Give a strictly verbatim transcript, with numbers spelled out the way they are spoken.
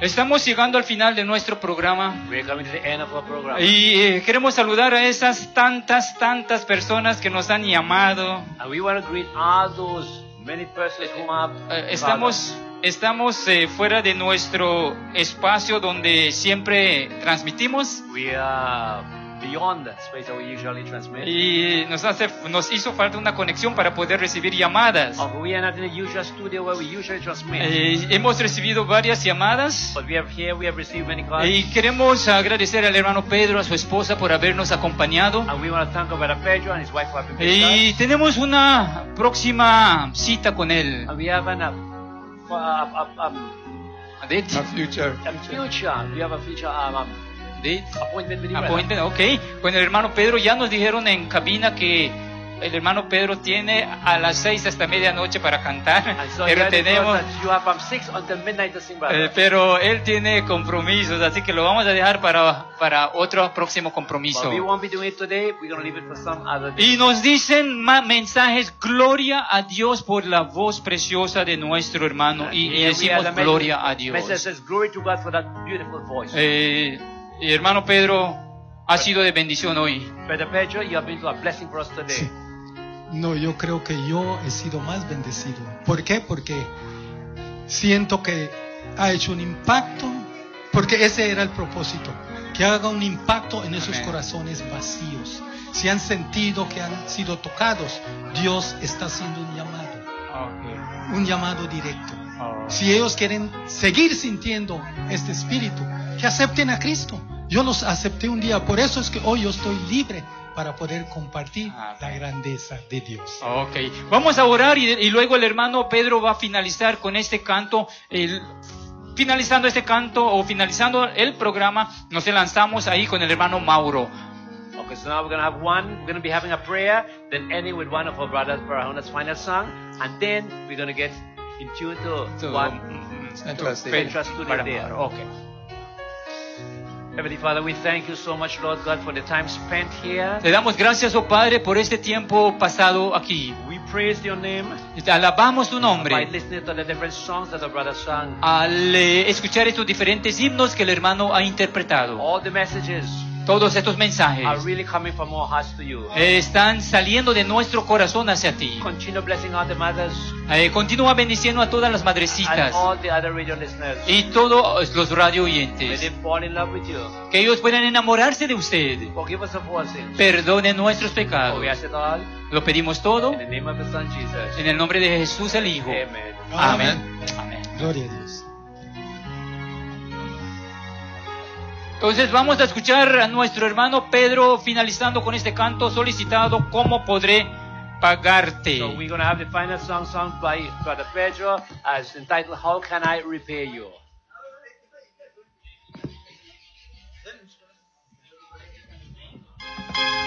Estamos llegando al final de nuestro programa. We're coming to the end of our program. Y eh, queremos saludar a esas tantas, tantas personas que nos han llamado. And we want to greet all those many persons who have Eh, estamos estamos eh, fuera de nuestro espacio donde siempre transmitimos. We are beyond that space that we usually transmit. Y nos, hace, nos hizo falta una conexión para poder recibir llamadas. Uh, we are not in the usual studio where we usually transmit. Eh, hemos recibido varias llamadas. But we are here, we have received many calls. Y queremos agradecer al hermano Pedro, a su esposa, por habernos acompañado. And we want to thank Brother Pedro and his wife for having been with Y us. tenemos una próxima cita con él. And we have an, uh, for, uh, uh, um, Date. A future. a future. We have a future um, um, Date. appointment with you. brother. Appointment, ok. Con el hermano Pedro ya nos dijeron en cabina que el hermano Pedro tiene a las seis hasta medianoche para cantar. And so Pero here it is tenemos, that you have from six until midnight to sing, brother. eh, pero él tiene compromisos, así que lo vamos a dejar para, para otro próximo compromiso. But we won't be doing it today. We're going to leave it for some other day. Y nos dicen ma- mensajes, gloria a Dios por la voz preciosa de nuestro hermano. Y, y Here we decimos have the gloria a message- message Dios. says, glory to God for that beautiful voice. Eh, y hermano Pedro, ha sido de bendición hoy. Brother Pedro, you have been to a blessing for us today. Sí. No, yo creo que yo he sido más bendecido. ¿Por qué? Porque siento que ha hecho un impacto, porque ese era el propósito, que haga un impacto en esos Amén. corazones vacíos. Si han sentido que han sido tocados, Dios está haciendo un llamado, un llamado directo. Si ellos quieren seguir sintiendo este espíritu, que acepten a Cristo. Yo los acepté un día, por eso es que hoy yo estoy libre para poder compartir Amén. la grandeza de Dios. Ok, vamos a orar y, y luego el hermano Pedro va a finalizar con este canto. El- finalizando este canto o finalizando el programa, nos lanzamos ahí con el hermano Mauro. Okay, so now we're going to have one, we're going to be having a prayer, then ending with one of our brothers, Parahona's final song, and then we're going to get in tune to To- what mm, Central to- Studio. Central Studio para there. Mauro. Ok. Heavenly Father, we thank you so much, Lord God, for the time spent here. Le damos gracias, oh Padre, por este tiempo pasado aquí. We praise your name Y te alabamos tu by nombre listening to the different songs that our brother sang. al eh, escuchar estos diferentes himnos que el hermano ha interpretado. All the messages Todos estos mensajes are really coming from our hearts to you. eh, están saliendo de nuestro corazón hacia ti. Continue blessing all the mothers Eh, continúa bendiciendo a todas las and madrecitas all the other radio listeners. y todos los radio May oyentes. they fall in love with you. Que ellos puedan enamorarse de usted. Forgive us of our sins. Perdone nuestros For pecados. we ask it all Lo pedimos todo in the name of the Son Jesus. en el nombre de Jesús el Hijo. Amen. Amén. Amén. Gloria a Dios. Entonces vamos a escuchar a nuestro hermano Pedro finalizando con este canto solicitado, ¿cómo podré pagarte? So we're going to have the final song sung by Brother Pedro as entitled, How Can I Repay You?